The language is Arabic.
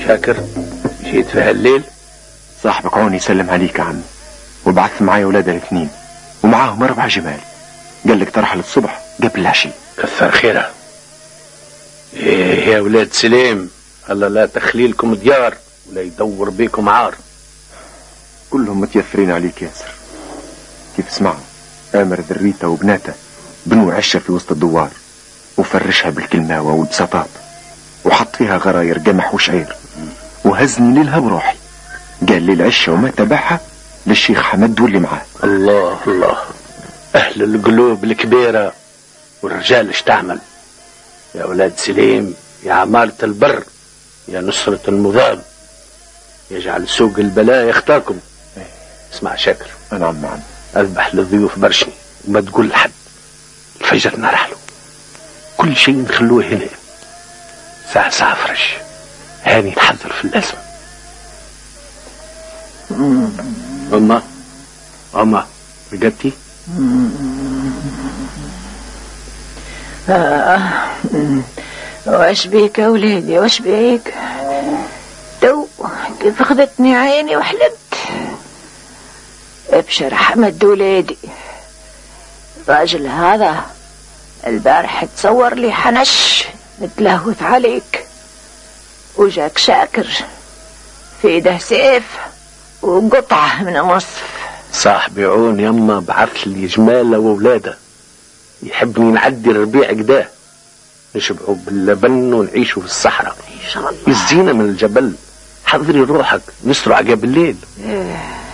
شاكر، جيت في هالليل؟ صاحبك عون يسلم عليك يا عم، وبعث معايا ولاد الاثنين ومعاهم 4 جمال. قال لك ترحل الصبح قبل العشي. كثر خيرها. ايه يا ولاد سليم، الله لا تخليلكم ديار ولا يدور بيكم عار. كلهم متيثرين عليك ياسر. كيف اسمعوا، امر ذريته وبناته بنوا عشة في وسط الدوار وفرشها بالكلماوة والبساطات وحط فيها غراير قمح وشعير وهزني ليلها بروحي. قال لي العشة وما تبعها للشيخ حمد واللي معاه. الله الله، اهل القلوب الكبيرة والرجال اش تعمل. يا ولاد سليم، يا عمارة البر، يا نصرة المضاد، يجعل سوق البلاء يختاكم. اسمع شاكر، نعم نعم، اذبح للضيوف برشني وما تقول لحد. الفجر نرحلوا، كل شيء نخلوه هنا. ساعة فرش هاني نحضر في اللازم. أما رقدتي؟ واش بيك يا وليدي، واش بيك؟ تو كيف اخذتني عيني وحلمت. ابشر حمد وليدي، الراجل هذا البارح تصور لي حنش نتلهوث عليك، وجاك شاكر في ايده سيف وقطعه من مصف. صاحبي عون يما بعث لي جماله وولاده، يحبني نعدي الربيع قداه، نشبعوا باللبن ونعيشوا في الصحراء. ان شاء الله يزينا من الجبل. حضري روحك نسرع عقب الليل.